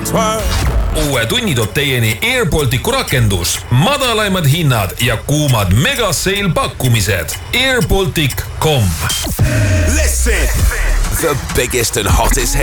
Uue tunni toob teieni Air Balticu rakendus, madalaimad hinnad ja kuumad megaseil pakkumised. airbaltic.com. Listen, the biggest and hottest